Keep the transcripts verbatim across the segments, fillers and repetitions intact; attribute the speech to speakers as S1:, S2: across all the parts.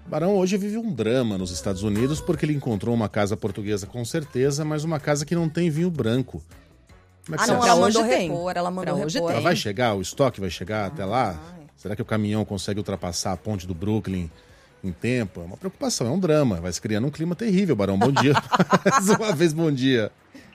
S1: Barão hoje vive um drama nos Estados Unidos porque ele encontrou uma casa portuguesa com certeza, mas uma casa que não tem vinho branco. Como é que
S2: Ah,
S1: você
S2: não,
S1: acha?
S2: ela
S3: hoje
S2: mandou
S3: tem.
S2: repor, ela mandou
S3: Pra hoje
S2: repor.
S3: tem.
S1: Ela vai chegar, o estoque vai chegar até lá? Será que o caminhão consegue ultrapassar a ponte do Brooklyn em tempo? É uma preocupação, é um drama. Vai se criando um clima terrível, Barão. Bom dia. Mais uma vez, bom dia.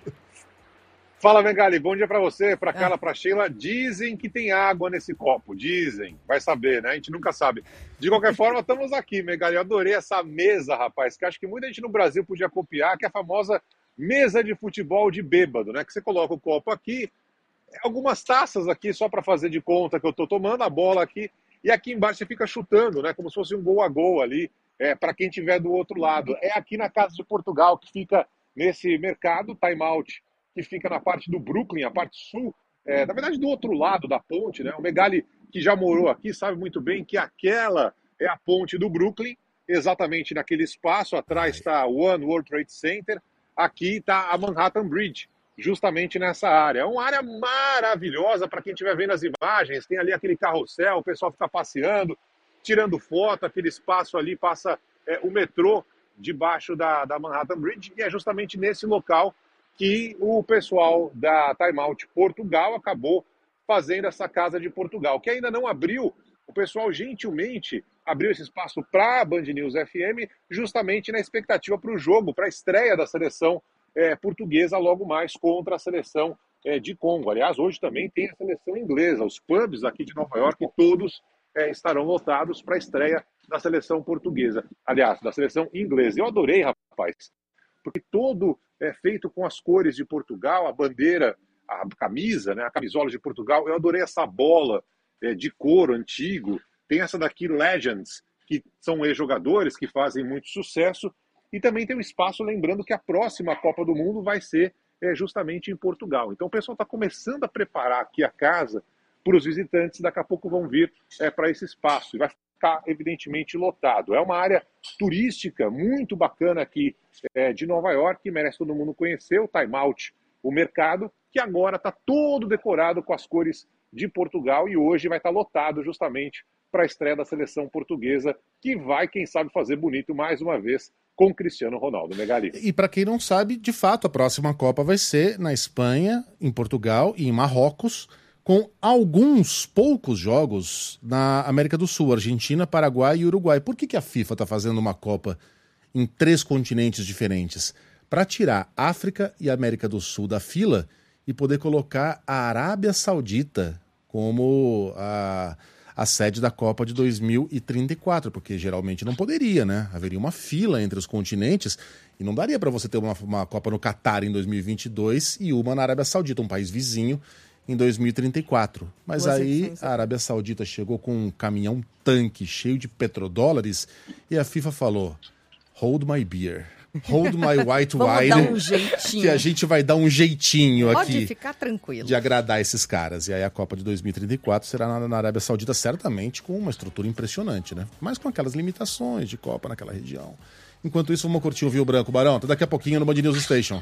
S4: Fala, Megali, bom dia pra você, pra Carla, pra Sheila. Dizem que tem água nesse copo, dizem. Vai saber, né? A gente nunca sabe. De qualquer forma, estamos aqui, Megali. Eu adorei essa mesa, rapaz, que acho que muita gente no Brasil podia copiar, que é a famosa mesa de futebol de bêbado, né? Que você coloca o copo aqui, algumas taças aqui só para fazer de conta que eu tô tomando a bola aqui, e aqui embaixo você fica chutando, né? Como se fosse um gol a gol ali, é, para quem estiver do outro lado. É aqui na Casa de Portugal, que fica nesse mercado Time Out, que fica na parte do Brooklyn, a parte sul, é, na verdade do outro lado da ponte, né? O Megali, que já morou aqui, sabe muito bem que aquela é a ponte do Brooklyn, exatamente naquele espaço, atrás está o One World Trade Center, aqui está a Manhattan Bridge, justamente nessa área. É uma área maravilhosa para quem estiver vendo as imagens, tem ali aquele carrossel, o pessoal fica passeando, tirando foto, aquele espaço ali passa é, o metrô debaixo da, da Manhattan Bridge, e é justamente nesse local que o pessoal da Time Out Portugal acabou fazendo essa Casa de Portugal, que ainda não abriu. O pessoal gentilmente abriu esse espaço para a Band News F M, justamente na expectativa para o jogo, para a estreia da seleção é, portuguesa logo mais contra a seleção é, de Congo. Aliás, hoje também tem a seleção inglesa. Os pubs aqui de Nova York, todos é, estarão lotados para a estreia da seleção portuguesa. Aliás, da seleção inglesa. Eu adorei, rapaz, porque todo é feito com as cores de Portugal, a bandeira, a camisa, né, a camisola de Portugal. Eu adorei essa bola é, de couro antigo. Tem essa daqui, Legends, que são ex-jogadores que fazem muito sucesso. E também tem um espaço, lembrando que a próxima Copa do Mundo vai ser é, justamente em Portugal. Então o pessoal está começando a preparar aqui a casa para os visitantes. Daqui a pouco vão vir é, para esse espaço. E vai ficar, evidentemente, lotado. É uma área turística muito bacana aqui é, de Nova York, que merece todo mundo conhecer, o Time Out, o mercado, que agora está todo decorado com as cores de Portugal e hoje vai estar lotado justamente para a estreia da seleção portuguesa, que vai, quem sabe, fazer bonito mais uma vez com Cristiano Ronaldo, Megali.
S1: E para quem não sabe, de fato, a próxima Copa vai ser na Espanha, em Portugal e em Marrocos, com alguns poucos jogos na América do Sul, Argentina, Paraguai e Uruguai. Por que que a FIFA está fazendo uma Copa em três continentes diferentes? Para tirar África e América do Sul da fila e poder colocar a Arábia Saudita como a, a sede da Copa de dois mil e trinta e quatro, porque geralmente não poderia, né? Haveria uma fila entre os continentes e não daria para você ter uma, uma Copa no Catar em dois mil e vinte e dois e uma na Arábia Saudita, um país vizinho, em dois mil e trinta e quatro. Mas
S2: Boas
S1: aí
S2: edições,
S1: a Arábia Saudita chegou com um caminhão tanque cheio de petrodólares e a FIFA falou: hold my beer, hold my white
S2: Vamos
S1: wine,
S2: dar um jeitinho.
S1: que a gente vai dar um jeitinho
S3: Pode
S1: aqui
S3: ficar tranquilo.
S1: de agradar esses caras. E aí a Copa de dois mil e trinta e quatro será na, na Arábia Saudita, certamente com uma estrutura impressionante, né? Mas com aquelas limitações de Copa naquela região. Enquanto isso, vamos curtir o Vinho Branco, Barão. Até daqui a pouquinho no Band News Station.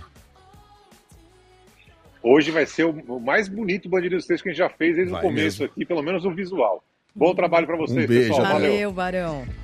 S4: Hoje vai ser o mais bonito Band News Station que a gente já fez desde
S1: Vai
S4: o começo
S1: mesmo.
S4: aqui, pelo menos no visual. Bom trabalho para vocês,
S1: Um beijo,
S4: pessoal.
S1: Valeu.
S3: Valeu, Barão.